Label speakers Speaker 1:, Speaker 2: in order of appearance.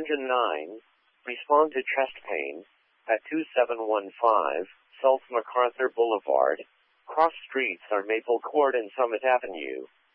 Speaker 1: Engine 9, respond to chest pain at 2715 South MacArthur Boulevard. Cross streets are Maple Court and Summit Avenue.